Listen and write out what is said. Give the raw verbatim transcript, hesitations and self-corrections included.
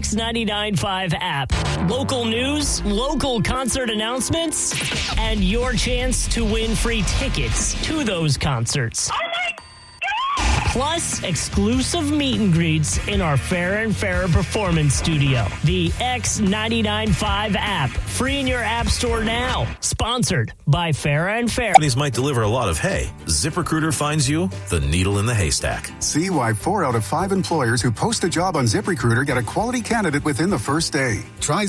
X ninety-nine point five app. Local news, local concert announcements, and your chance to win free tickets to those concerts. Oh my God! Plus, exclusive meet and greets in our Fairer and Fairer Performance Studio. The X ninety-nine point five app. Free in your app store now. Sponsored by Fairer and Fairer. Companies might deliver a lot of hay. ZipRecruiter finds you the needle in the haystack. See why four out of five employers who post a job on ZipRecruiter get a quality candidate within the first day. Try